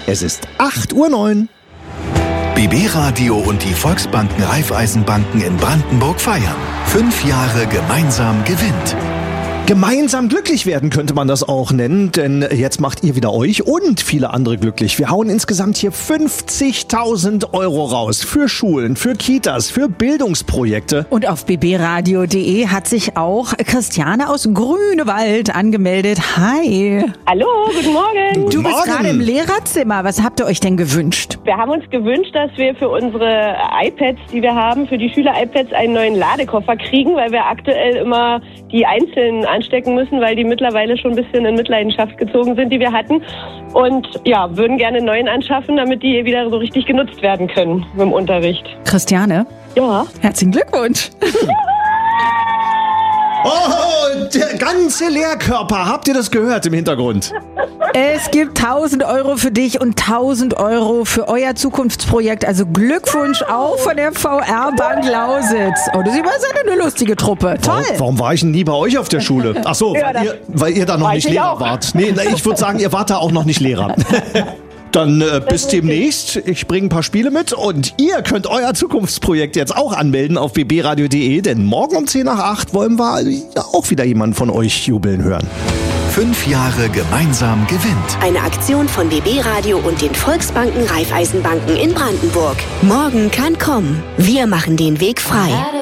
Es ist 8:09 Uhr. BB Radio und die Volksbanken Raiffeisenbanken in Brandenburg feiern. 5 Jahre gemeinsam gewinnt. Gemeinsam glücklich werden könnte man das auch nennen, denn jetzt macht ihr wieder euch und viele andere glücklich. Wir hauen insgesamt hier 50.000 Euro raus für Schulen, für Kitas, für Bildungsprojekte. Und auf bbradio.de hat sich auch Christiane aus Grünewald angemeldet. Hi. Hallo, guten Morgen. Du bist Morgen. gerade im Lehrerzimmer. Was habt ihr euch denn gewünscht? Wir haben uns gewünscht, dass wir für unsere iPads, die wir haben, für die Schüler-iPads einen neuen Ladekoffer kriegen, weil wir aktuell immer die einzelnen anstecken müssen, weil die mittlerweile schon ein bisschen in Mitleidenschaft gezogen sind, die wir hatten. Und ja, würden gerne einen neuen anschaffen, damit die wieder so richtig genutzt werden können im Unterricht. Christiane, Ja. herzlichen Glückwunsch. Oh, der ganze Lehrkörper, habt ihr das gehört im Hintergrund? Es gibt 1.000 Euro für dich und 1.000 Euro für euer Zukunftsprojekt. Also Glückwunsch auch von der VR-Bank Lausitz. Oh, das ist immer eine lustige Truppe. Toll. Warum war ich denn nie bei euch auf der Schule? Ach so, Ja, weil ihr da noch weiß nicht ich Lehrer auch. wart. Nee, ich würde sagen, ihr wart da auch noch nicht Lehrer. Dann bis demnächst. Ich bringe ein paar Spiele mit und ihr könnt euer Zukunftsprojekt jetzt auch anmelden auf bbradio.de, denn morgen um 7:50 wollen wir auch wieder jemanden von euch jubeln hören. 5 Jahre gemeinsam gewinnt. Eine Aktion von BB Radio und den Volksbanken Raiffeisenbanken in Brandenburg. Morgen kann kommen. Wir machen den Weg frei.